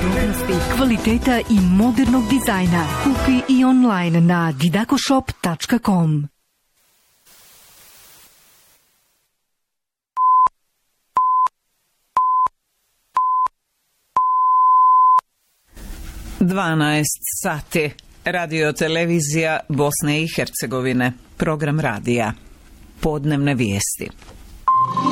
Udobnosti, kvaliteta i modernog dizajna. Kupi i online na didakoshop.com. sati. Radio televizija Bosne i Hercegovine. Program radija. Podnevne vijesti.